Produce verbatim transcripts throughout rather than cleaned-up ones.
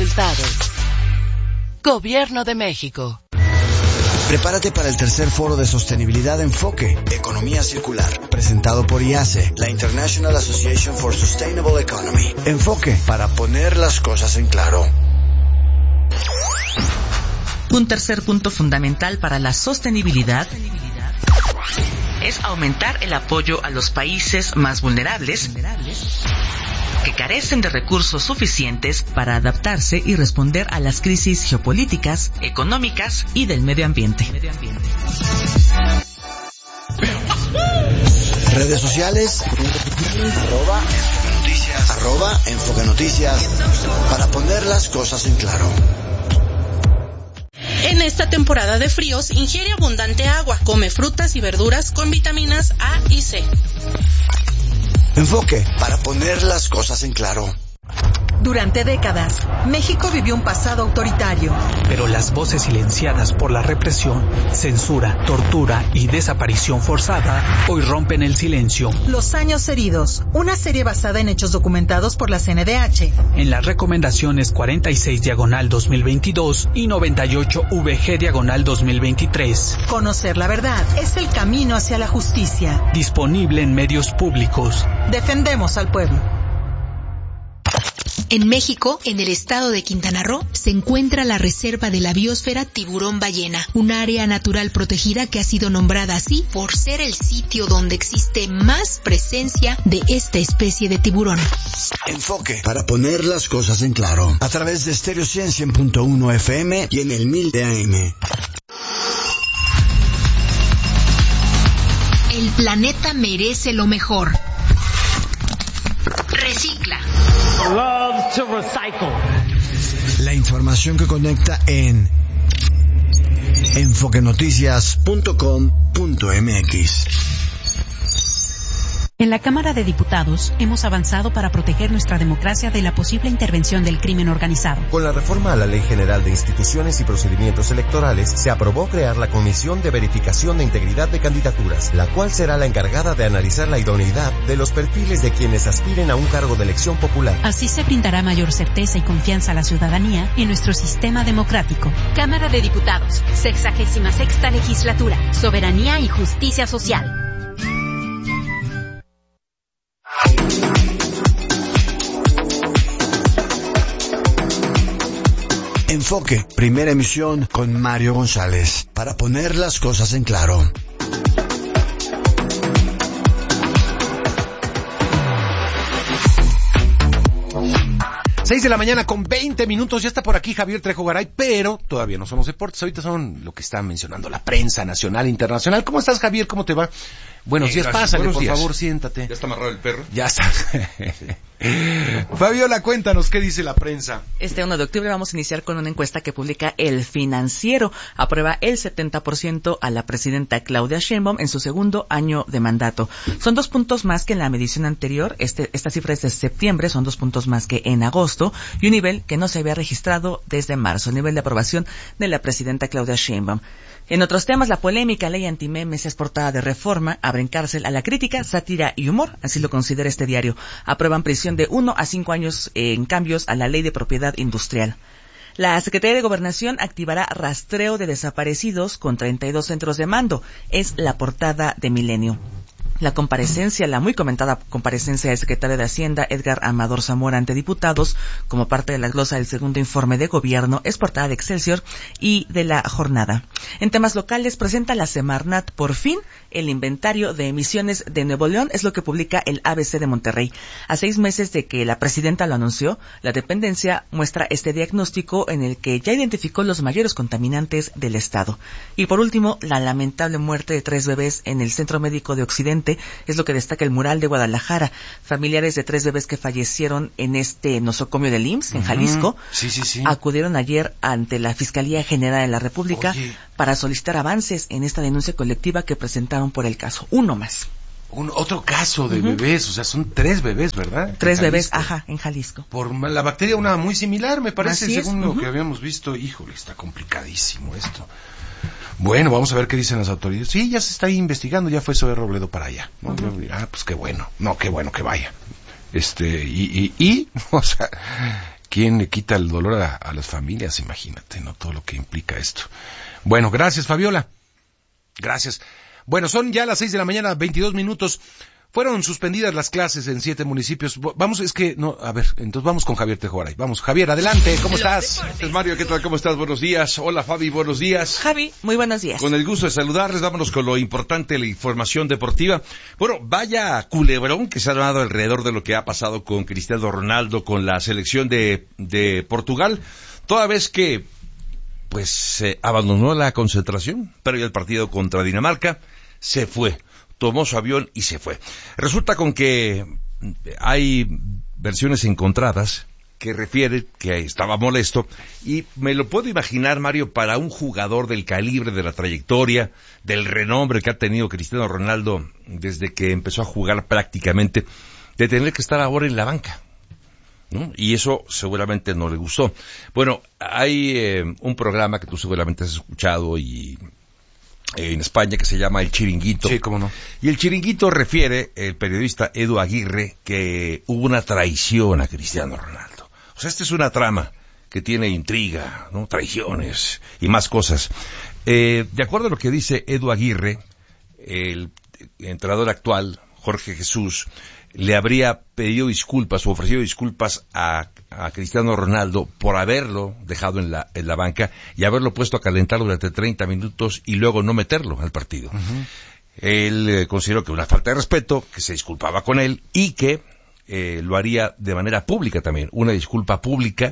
resultados. Gobierno de México. Prepárate para el tercer foro de sostenibilidad Enfoque, Economía Circular, presentado por I A C E, la International Association for Sustainable Economy. Enfoque, para poner las cosas en claro. Un tercer punto fundamental para la sostenibilidad es aumentar el apoyo a los países más vulnerables que carecen de recursos suficientes para adaptarse y responder a las crisis geopolíticas, económicas y del medio ambiente. Redes sociales, arroba Enfoque Noticias, arroba Enfoque Noticias, para poner las cosas en claro. En esta temporada de fríos, ingiere abundante agua, come frutas y verduras con vitaminas A y C. Enfoque, para poner las cosas en claro. Durante décadas, México vivió un pasado autoritario. Pero las voces silenciadas por la represión, censura, tortura y desaparición forzada hoy rompen el silencio. Los años heridos, una serie basada en hechos documentados por la C N D H. En las recomendaciones cuarenta y seis diagonal dos mil veintidós y noventa y ocho V G diagonal dos mil veintitrés. Conocer la verdad es el camino hacia la justicia. Disponible en medios públicos. Defendemos al pueblo. En México, en el estado de Quintana Roo, se encuentra la Reserva de la Biosfera Tiburón Ballena, un área natural protegida que ha sido nombrada así por ser el sitio donde existe más presencia de esta especie de tiburón. Enfoque, para poner las cosas en claro, a través de Stereo cien punto uno F M y en el mil de A M. El planeta merece lo mejor. Recicla. Love to recycle. La información que conecta en enfoque noticias punto com punto m x. En la Cámara de Diputados hemos avanzado para proteger nuestra democracia de la posible intervención del crimen organizado. Con la reforma a la Ley General de Instituciones y Procedimientos Electorales, se aprobó crear la Comisión de Verificación de Integridad de Candidaturas, la cual será la encargada de analizar la idoneidad de los perfiles de quienes aspiren a un cargo de elección popular. Así se brindará mayor certeza y confianza a la ciudadanía en nuestro sistema democrático. Cámara de Diputados, sexagésima sexta legislatura, Soberanía y Justicia Social. Enfoque, primera emisión con Mario González, para poner las cosas en claro. Seis de la mañana con veinte minutos, ya está por aquí Javier Trejo Garay, pero todavía no somos deportes, ahorita son lo que está mencionando la prensa nacional e internacional. ¿Cómo estás, Javier? ¿Cómo te va? Buenos Bien, días, gracias. pásale, Buenos por días. favor, siéntate. ¿Ya está amarrado el perro? Ya está. Fabiola, cuéntanos, ¿qué dice la prensa? Este uno de octubre vamos a iniciar con una encuesta que publica El Financiero. Aprueba el setenta por ciento a la presidenta Claudia Sheinbaum en su segundo año de mandato. Son dos puntos más que en la medición anterior. Este, esta cifra es de septiembre, son dos puntos más que en agosto, y un nivel que no se había registrado desde marzo, el nivel de aprobación de la presidenta Claudia Sheinbaum. En otros temas, la polémica ley antimemes es portada de Reforma, abren cárcel a la crítica, sátira y humor, así lo considera este diario. Aprueban prisión de uno a cinco años en cambios a la ley de propiedad industrial. La Secretaría de Gobernación activará rastreo de desaparecidos con treinta y dos centros de mando. Es la portada de Milenio. La comparecencia, la muy comentada comparecencia del secretario de Hacienda, Edgar Amador Zamora, ante diputados, como parte de la glosa del segundo informe de gobierno, es portada de Excelsior y de La Jornada. En temas locales, presenta la Semarnat, por fin, el inventario de emisiones de Nuevo León, es lo que publica el A B C de Monterrey. A seis meses de que la presidenta lo anunció, la dependencia muestra este diagnóstico en el que ya identificó los mayores contaminantes del estado. Y por último, la lamentable muerte de tres bebés en el Centro Médico de Occidente, es lo que destaca el mural de Guadalajara. Familiares de tres bebés que fallecieron en este nosocomio del I M S S en Jalisco, sí, sí, sí. acudieron ayer ante la Fiscalía General de la República Oye. para solicitar avances en esta denuncia colectiva que presentaron por el caso. Uno más. Un otro caso de Uh-huh. bebés, o sea, son tres bebés, ¿verdad? Tres En bebés, Jalisco. ajá, en Jalisco. Por la bacteria, una muy similar, me parece, Así es, según uh-huh. lo que habíamos visto. Híjole, está complicadísimo esto. Bueno, vamos a ver qué dicen las autoridades. Sí, ya se está ahí investigando, ya fue Zoe Robledo para allá, ¿no? Uh-huh. Ah, pues qué bueno, no, qué bueno que vaya. Este, y, y, y, o sea, ¿quién le quita el dolor a, a las familias? Imagínate, ¿no? Todo lo que implica esto. Bueno, gracias, Fabiola. Gracias. Bueno, son ya las seis de la mañana, veintidós minutos. Fueron suspendidas las clases en siete municipios. Vamos, es que, no, a ver, entonces vamos con Javier Tejogaray. Vamos, Javier, adelante, ¿cómo estás? Es Mario, ¿qué tal? ¿Cómo estás? Buenos días. Hola, Fabi, buenos días. Javi, muy buenos días. Con el gusto de saludarles, vámonos con lo importante de la información deportiva. Bueno, vaya culebrón que se ha dado alrededor de lo que ha pasado con Cristiano Ronaldo, con la selección de, de Portugal, toda vez que, pues, eh, abandonó la concentración, pero ya el partido contra Dinamarca se fue. Tomó su avión y se fue. Resulta con que hay versiones encontradas que refieren que estaba molesto, y me lo puedo imaginar, Mario, para un jugador del calibre, de la trayectoria, del renombre que ha tenido Cristiano Ronaldo desde que empezó a jugar prácticamente, de tener que estar ahora en la banca, ¿no? Y eso seguramente no le gustó. Bueno, hay eh, un programa que tú seguramente has escuchado y en España que se llama El Chiringuito. Sí, cómo no. Y El Chiringuito refiere, el periodista Edu Aguirre, que hubo una traición a Cristiano Ronaldo. O sea, esta es una trama que tiene intriga, ¿no? Traiciones y más cosas. Eh, de acuerdo a lo que dice Edu Aguirre, el entrenador actual, Jorge Jesús, le habría pedido disculpas o ofrecido disculpas a, a Cristiano Ronaldo por haberlo dejado en la, en la banca y haberlo puesto a calentar durante treinta minutos y luego no meterlo al partido. Uh-huh. Él eh, consideró que una falta de respeto, que se disculpaba con él y que eh, lo haría de manera pública también, una disculpa pública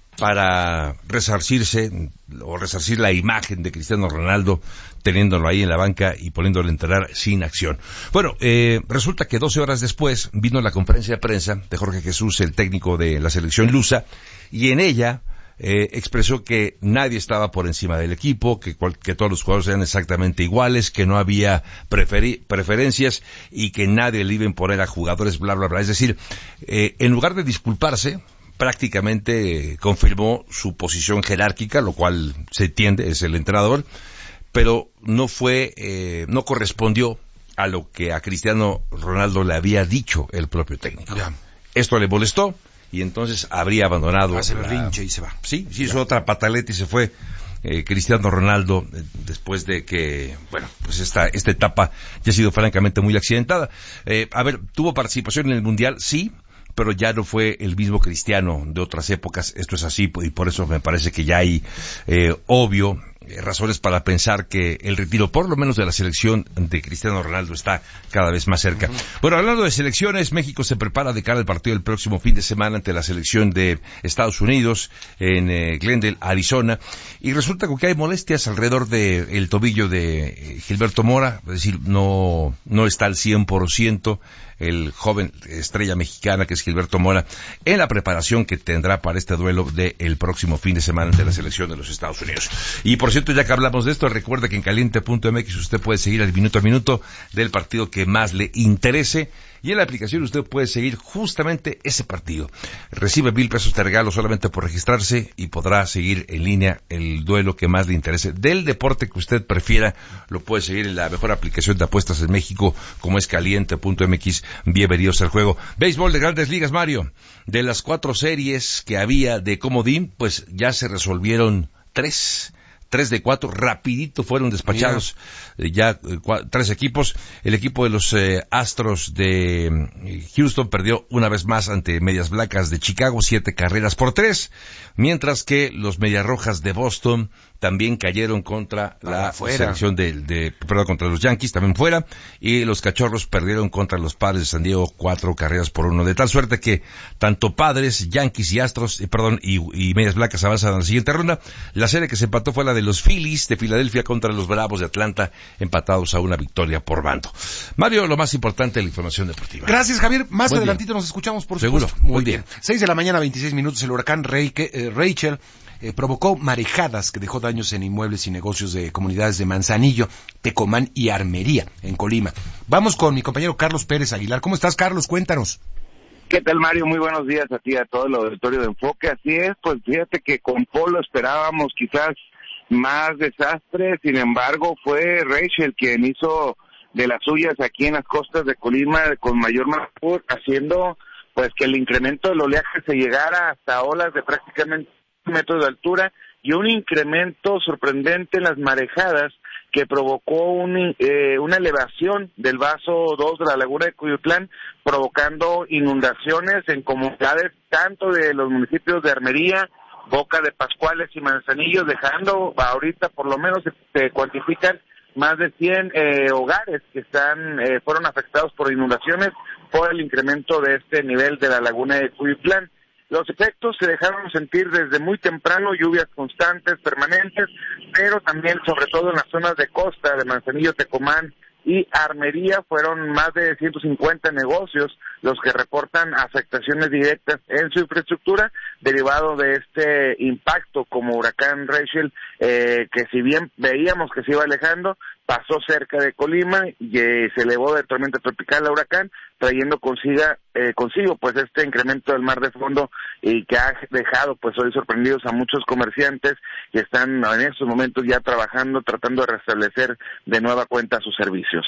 para resarcirse o resarcir la imagen de Cristiano Ronaldo, teniéndolo ahí en la banca y poniéndolo a entrenar sin acción. Bueno, eh, resulta que doce horas después vino la conferencia de prensa de Jorge Jesús, el técnico de la selección lusa, y en ella eh, expresó que nadie estaba por encima del equipo, que, cual, que todos los jugadores eran exactamente iguales, que no había preferi- preferencias y que nadie le iba a imponer a jugadores, bla, bla, bla. Es decir, eh, en lugar de disculparse, prácticamente eh, confirmó su posición jerárquica, lo cual se entiende, es el entrenador, pero no fue, eh, no correspondió a lo que a Cristiano Ronaldo le había dicho el propio técnico. Ya. Esto le molestó y entonces habría abandonado. Hace berrinche y se va. Sí, sí, hizo otra pataleta y se fue eh, Cristiano Ronaldo eh, después de que, bueno, pues esta, esta etapa ya ha sido francamente muy accidentada. Eh, a ver, ¿tuvo participación en el Mundial? Sí, pero ya no fue el mismo Cristiano de otras épocas. Esto es así, y por eso me parece que ya hay, eh, obvio, eh, razones para pensar que el retiro, por lo menos de la selección de Cristiano Ronaldo, está cada vez más cerca. Uh-huh. Bueno, hablando de selecciones, México se prepara de cara al partido del próximo fin de semana ante la selección de Estados Unidos en eh, Glendale, Arizona, y resulta que hay molestias alrededor del de tobillo de eh, Gilberto Mora, es decir, no, no está al cien por ciento el joven estrella mexicana que es Gilberto Mora, en la preparación que tendrá para este duelo del próximo fin de semana ante la selección de los Estados Unidos. Y por cierto, ya que hablamos de esto, recuerda que en caliente punto m x usted puede seguir al minuto a minuto del partido que más le interese, y en la aplicación usted puede seguir justamente ese partido. Recibe mil pesos de regalo solamente por registrarse y podrá seguir en línea el duelo que más le interese. Del deporte que usted prefiera, lo puede seguir en la mejor aplicación de apuestas en México, como es caliente punto m x. Bienvenidos al juego. Béisbol de Grandes Ligas, Mario. De las cuatro series que había de comodín, pues ya se resolvieron tres. Tres de cuatro, rapidito fueron despachados. Eh, ya eh, cua, tres equipos. El equipo de los eh, Astros de eh, Houston perdió una vez más ante Medias Blancas de Chicago, siete carreras por tres, mientras que los Medias Rojas de Boston también cayeron contra la fuera. selección de, de, perdón, contra los Yankees, también fuera, y los Cachorros perdieron contra los Padres de San Diego, cuatro carreras por uno, de tal suerte que tanto Padres, Yankees y Astros, eh, perdón, y, y Medias Blancas avanzan a la siguiente ronda. La serie que se empató fue la de los Phillies de Filadelfia contra los Bravos de Atlanta, empatados a una victoria por bando. Mario, lo más importante de la información deportiva. Gracias, Javier. Más Buen adelantito día. Nos escuchamos, por Seguro. supuesto. Muy Buen bien. día. Seis de la mañana, veintiséis minutos. El huracán Reike, eh, Rachel eh, provocó marejadas que dejó daños en inmuebles y negocios de comunidades de Manzanillo, Tecomán y Armería, en Colima. Vamos con mi compañero Carlos Pérez Aguilar. ¿Cómo estás, Carlos? Cuéntanos. ¿Qué tal, Mario? Muy buenos días a ti y a todo el auditorio de Enfoque. Así es, pues fíjate que con Polo esperábamos quizás más desastre, sin embargo fue Rachel quien hizo de las suyas aquí en las costas de Colima con mayor magnitud, haciendo pues que el incremento del oleaje se llegara hasta olas de prácticamente un metro de altura y un incremento sorprendente en las marejadas que provocó un, eh, una elevación del vaso dos de la laguna de Cuyutlán, provocando inundaciones en comunidades tanto de los municipios de Armería, Boca de Pascuales y Manzanillo, dejando ahorita por lo menos se, se cuantifican más de cien eh, hogares que están eh, fueron afectados por inundaciones por el incremento de este nivel de la laguna de Cuyutlán. Los efectos se dejaron sentir desde muy temprano, lluvias constantes, permanentes, pero también, sobre todo en las zonas de costa de Manzanillo, Tecomán y Armería, fueron más de ciento cincuenta negocios los que reportan afectaciones directas en su infraestructura derivado de este impacto como huracán Rachel, eh, que si bien veíamos que se iba alejando, pasó cerca de Colima y eh, se elevó de tormenta tropical a huracán, trayendo consiga, eh, consigo pues este incremento del mar de fondo y que ha dejado pues hoy sorprendidos a muchos comerciantes que están en estos momentos ya trabajando, tratando de restablecer de nueva cuenta sus servicios.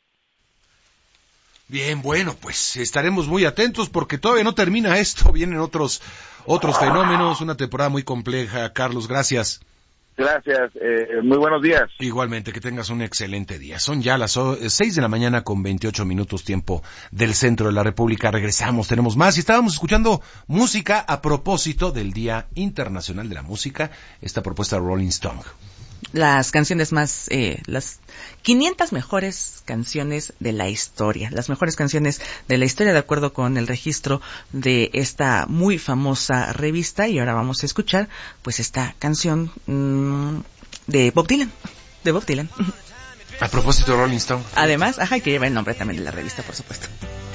Bien, bueno, pues estaremos muy atentos porque todavía no termina esto, vienen otros otros fenómenos, una temporada muy compleja. Carlos, gracias. Gracias, eh, muy buenos días. Igualmente, que tengas un excelente día. Son ya las seis de la mañana con veintiocho minutos tiempo del centro de la República. Regresamos, tenemos más y estábamos escuchando música a propósito del Día Internacional de la Música, esta propuesta de Rolling Stone. Las canciones más, eh, las quinientas mejores canciones de la historia, las mejores canciones de la historia de acuerdo con el registro de esta muy famosa revista. Y ahora vamos a escuchar pues esta canción mmm, de Bob Dylan, de Bob Dylan. A propósito de Rolling Stone. Además, ajá, que lleva el nombre también de la revista, por supuesto.